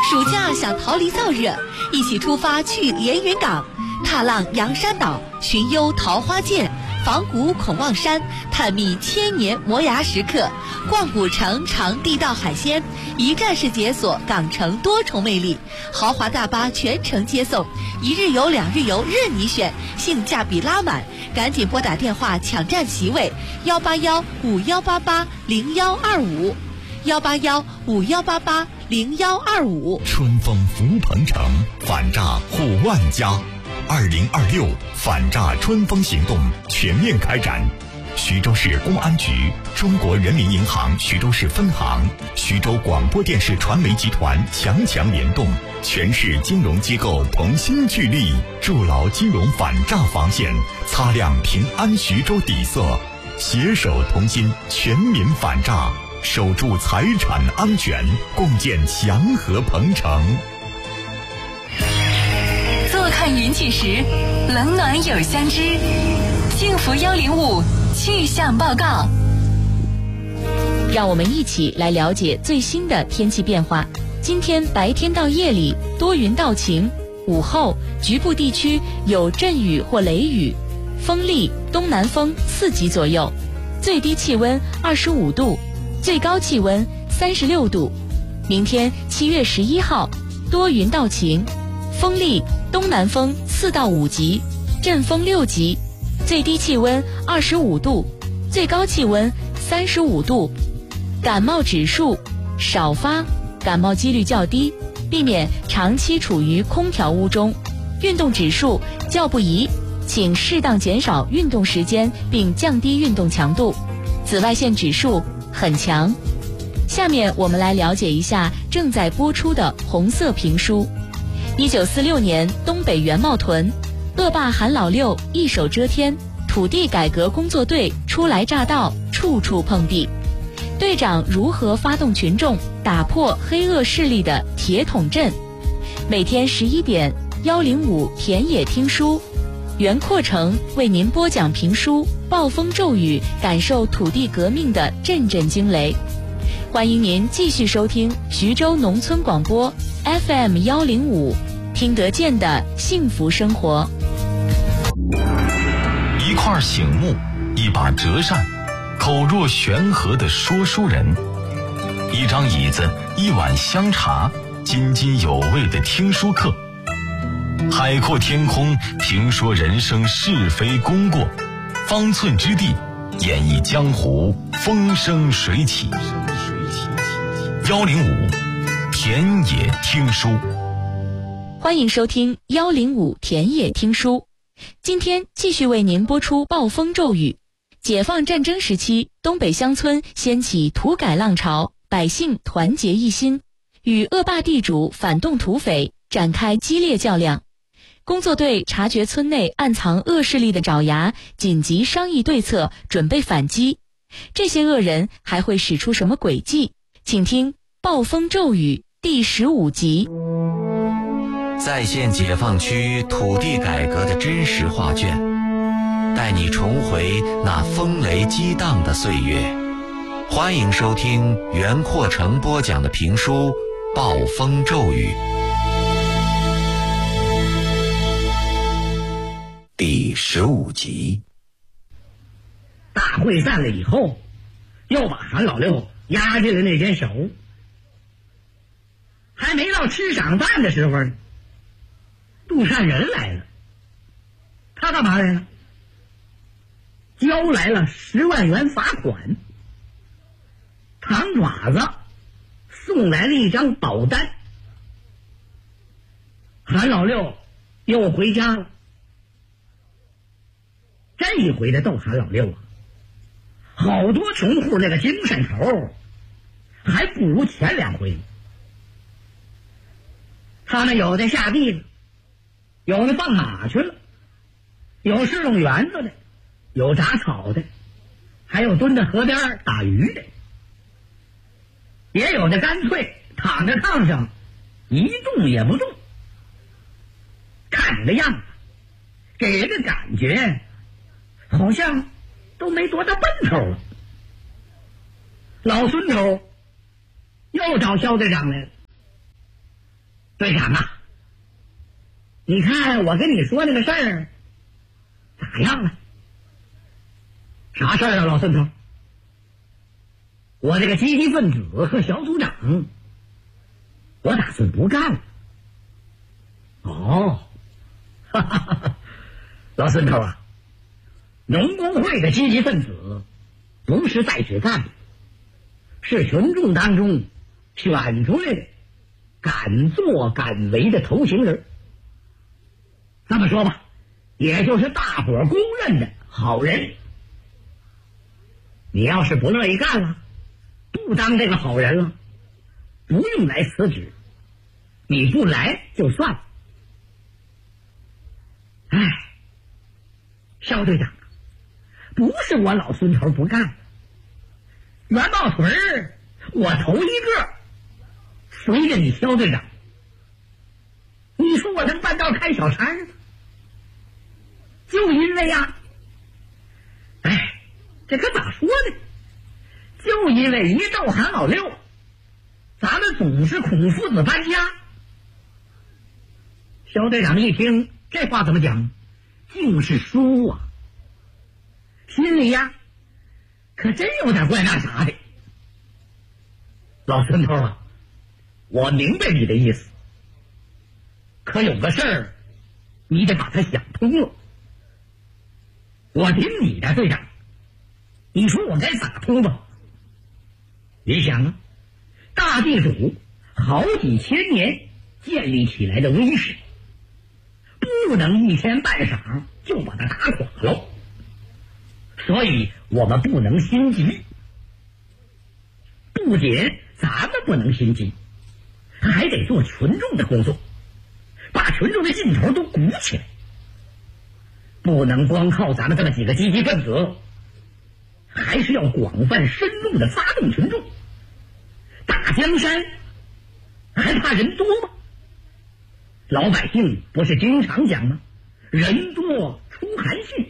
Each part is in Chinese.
暑假想逃离燥热，一起出发去连云港，踏浪洋山岛，寻幽桃花涧，访古孔望山，探秘千年磨牙石刻，逛古城尝地道海鲜，一站式解锁港城多重魅力。豪华大巴全程接送，一日游、2日游任你选，性价比拉满。赶紧拨打电话抢占席位，18151880125，18151880125。 春风福鹏城，反诈护万家。2026反诈春风行动全面开展。徐州市公安局、中国人民银行徐州市分行、徐州广播电视传媒集团强联动，全市金融机构同心聚力，筑牢金融反诈防线，擦亮平安徐州底色，携手同心，全民反诈，守住财产安全，共建祥和鹏城。 坐看云起时，冷暖有相知。幸福105气象报告， 让我们一起来了解最新的天气变化。今天白天到夜里多云到晴，午后局部地区有阵雨或雷雨，风力东南风4级左右，最低气温25度，最高气温36度。明天7月11号多云到晴，风力东南风4到5级，阵风6级，最低气温25度，最高气温35度。感冒指数少发，感冒几率较低，避免长期处于空调屋中。运动指数较不宜，请适当减少运动时间并降低运动强度。紫外线指数很强。下面我们来了解一下正在播出的红色评书。1946年东北元茂屯，恶霸韩老六一手遮天，土地改革工作队初来乍到，处处碰壁。队长如何发动群众打破黑恶势力的铁桶阵？每天11点105田野听书，袁阔成为您播讲评书《暴风骤雨》，感受土地革命的阵阵惊雷。欢迎您继续收听徐州农村广播 FM 105，听得见的幸福生活。 一块醒目，一把折扇，口若悬河的说书人，一张椅子，一碗香茶，津津有味的听书课。海阔天空，评说人生是非功过，方寸之地，演绎江湖风生水起。105田野听书， 欢迎收听105田野听书。今天继续为您播出暴风骤雨。解放战争时期，东北乡村掀起土改浪潮，百姓团结一心，与恶霸地主反动土匪展开激烈较量。工作队察觉村内暗藏恶势力的爪牙，紧急商议对策，准备反击。这些恶人还会使出什么诡计？请听《暴风骤雨》第15集。 再现解放区土地改革的真实画卷，带你重回那风雷激荡的岁月。欢迎收听袁阔成播讲的评书《暴风骤雨》第15集。 大会散了以后，又把韩老六押进了那间小屋。还没到吃晌饭的时候呢，杜善人来了。他干嘛来了？交来了10万元罚款。唐爪子送来了一张保单。韩老六又回家了。这一回的逗韩老六啊，好多穷户那个精神头还不如前2回。他们有的下地了，有的放马去了，有侍弄园子的，有铡草的，还有蹲在河边打鱼的，也有的干脆躺在炕上一动也不动。看这个样子，给人的感觉好像都没多大奔头了。老孙头又找肖队长来了。 队长啊，你看我跟你说那个事儿咋样了？啥事儿啊，老孙头？我这个积极分子和小组长，我打算不干了。哦，哈哈哈哈，老孙头啊，农工会的积极分子不是在职干部，是群众当中选出来的敢作敢为的头型人。这么说吧，也就是大伙公认的好人。你要是不乐意干了，不当这个好人了，不用来辞职，你不来就算了。哎，肖队长，不是我老孙头不干了，元宝屯我头一个随着你肖队长，你说我能办到开小差吗？就因为呀，哎，这可咋说呢？就因为一到喊老六，咱们总是孔夫子搬家。肖队长一听这话怎么讲？竟是输啊！心里呀，可真有点怪那啥的。老孙头啊，我明白你的意思，可有个事儿，你得把它想通了。我听你的，队长，你说我该咋通吧？你想啊，大地主好几千年建立起来的威势，不能一天半晌就把它打垮了，所以我们不能心急。不仅咱们不能心急，还得做群众的工作，把群众的劲头都鼓起来。不能光靠咱们这么几个积极分子，还是要广泛深入的发动群众。打江山还怕人多吗？老百姓不是经常讲吗？人多出寒信。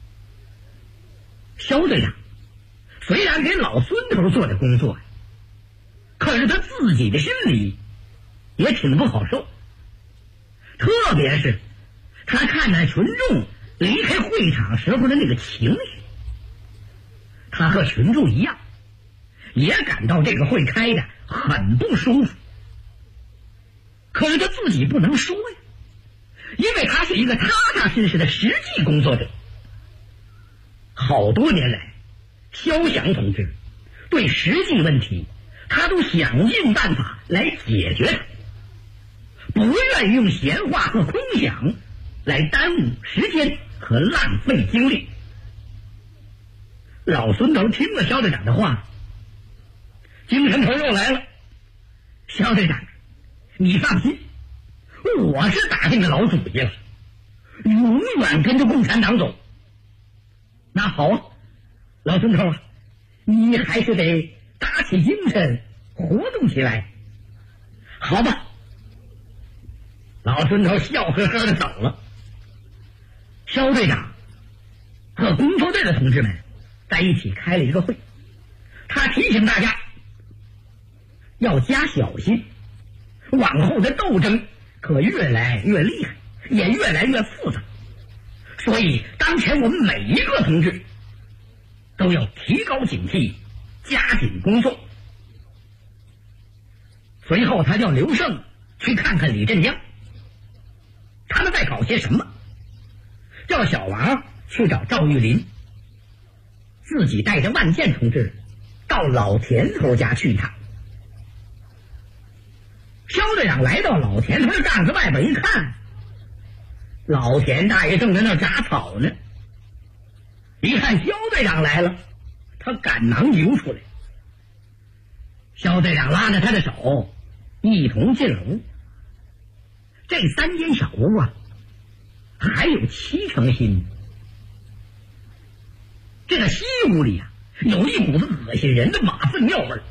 肖队长虽然给老孙头做的工作呀，可是他自己的心里也挺不好受，特别是他看着群众离开会场时候的那个情绪，他和群众一样，也感到这个会开的很不舒服。可是他自己不能说呀，因为他是一个踏踏实实的实际工作者。好多年来，肖翔同志对实际问题他都想尽办法来解决它，不愿意用闲话和空想来耽误时间和浪费精力。老孙头听了肖队长的话，精神头又来了。肖队长，你放心，我是打定了老主意了，永远跟着共产党走。那好啊，老孙头啊，你还是得打起精神活动起来，好吧？老孙头笑呵呵的走了。肖队长和工作队的同志们在一起开了一个会，他提醒大家要加小心，往后的斗争可越来越厉害，也越来越复杂，所以当前我们每一个同志都要提高警惕，加紧工作。随后他叫刘胜去看看李振江，他们在搞些什么，叫小王去找赵玉林，自己带着万健同志到老田头家去一趟。肖队长来到老田头杠子外边一看，老田大爷正在那铡草呢。一看肖队长来了，他赶忙游出来。肖队长拉着他的手一同进了屋。这3间小屋啊，还有7成新。这个西屋里啊，有一股子恶心人的马粪尿味儿。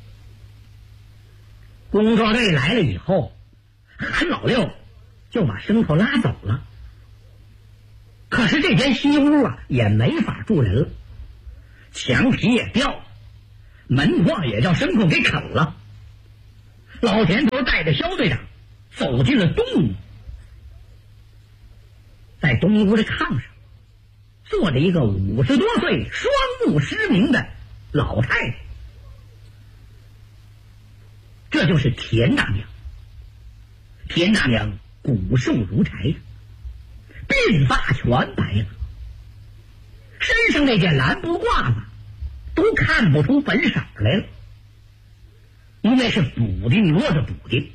工作队来了以后，喊老六就把牲口拉走了。可是这间西屋啊，也没法住人了，墙皮也掉了，门框也叫牲口给啃了。老田头带着肖队长走进了东屋。在东屋的炕上坐着一个50多岁、双目失明的老太太，这就是田大娘。田大娘骨瘦如柴，鬓发全白了，身上那件蓝布褂子都看不出本色来了，因为是补丁摞着补丁。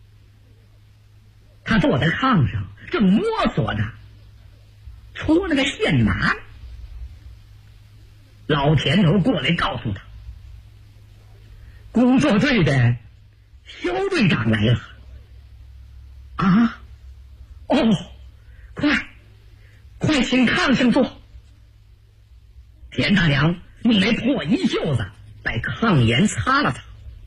他坐在炕上正摸索着搓那个线麻，老田头过来告诉他，工作队的肖队长来了。啊，哦，快请炕上坐。田大娘用那破衣袖子在炕沿擦了擦。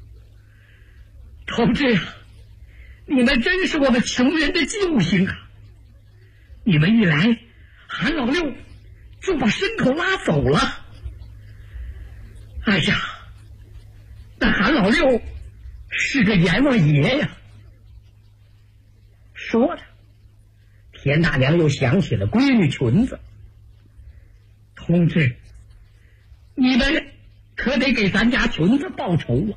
同志啊，你们真是我们穷人的救星啊！你们一来，韩老六就把牲口拉走了。哎呀，那韩老六是个阎王爷呀！说着，田大娘又想起了闺女裙子。同志，你们可得给咱家裙子报仇啊！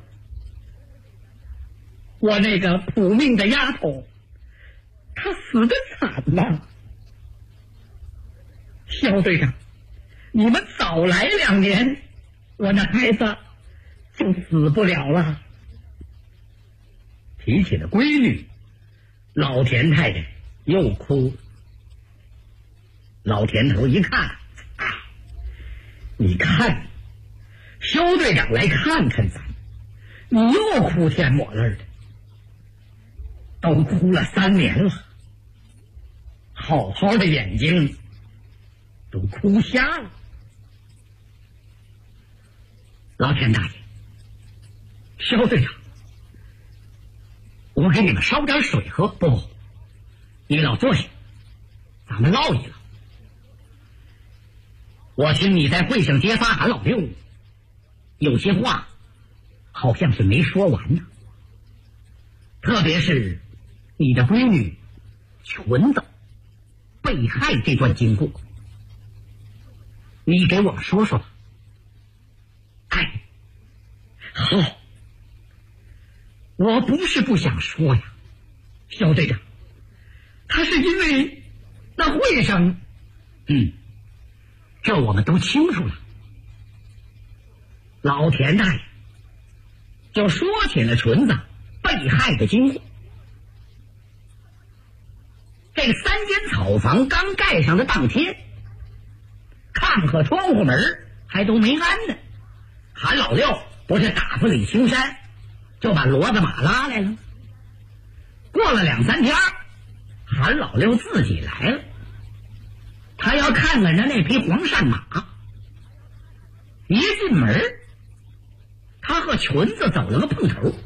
我那个苦命的丫头，她死得惨呐！肖队长，你们早来2年，我那孩子就死不了了。提起了闺女，老田太太又哭了。老田头一看，你看，肖队长来看看咱，你又哭天抹泪的，都哭了3年了，好好的眼睛都哭瞎了。老田大爷，肖队长，我给你们烧点水喝。不，你老坐下，咱们唠一唠。我听你在会上揭发韩老六，有些话好像是没说完呢。特别是你的闺女裙子被害这段经过，你给我们说说吧。哎，好，我不是不想说呀，肖队长，他是因为那会上，这我们都清楚了。老田大爷就说起了裙子被害的经过。这3间草房刚盖上的当天，炕和窗户门还都没安呢，韩老六不是打发李青山就把骡子马拉来了。过了2、3天，韩老六自己来了，他要看看人那匹黄骅马。一进门，他和裙子走了个碰头。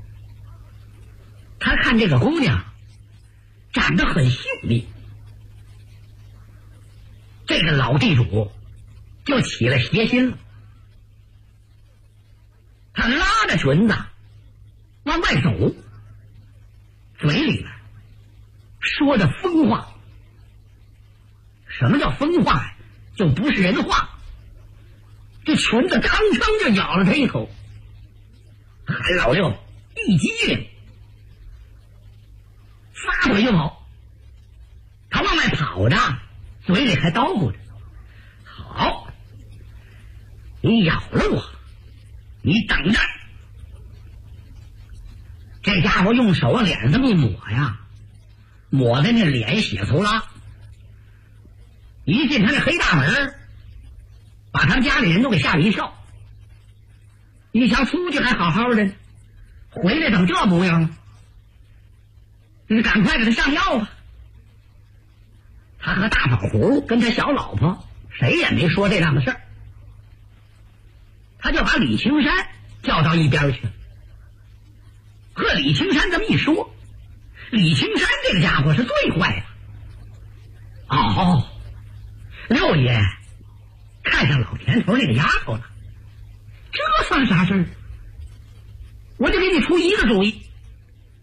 他看这个姑娘长得很秀丽，这个老地主就起了邪心了。他拉着裙子往外走，嘴里边说着疯话。什么叫疯话呀？就不是人话。这裙子吭哧就咬了他一口。韩老六一激灵，撒腿就跑。他往外跑着，嘴里还叨咕着：“好，你咬了我，你等着。”这家伙用手往脸上一抹呀，抹的那脸血嗖啦。一进他那黑大门，把他们家里人都给吓了一跳。一瞧出去还好好的，回来等这模样了，你赶快给他上药吧。他和大宝葫芦跟他小老婆谁也没说这样的事儿，他就把李青山叫到一边去了。和李青山这么一说，李青山这个家伙是最坏的。哦，六爷看上老田头那个丫头了，这算啥事儿？我就给你出一个主意，